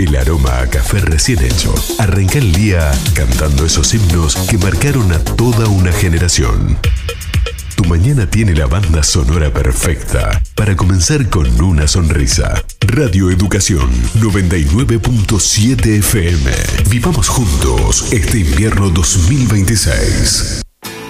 El aroma a café recién hecho. Arranca el día cantando esos himnos que marcaron a toda una generación. Tu mañana tiene la banda sonora perfecta para comenzar con una sonrisa. Radio Educación 99.7 FM. Vivamos juntos este invierno 2026.